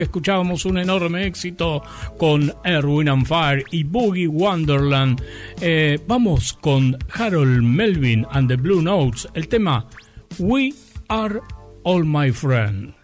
Escuchábamos un enorme éxito con Earth, Wind and Fire y Boogie Wonderland. Vamos con Harold Melvin and the Blue Notes, el tema We Are All My Friend.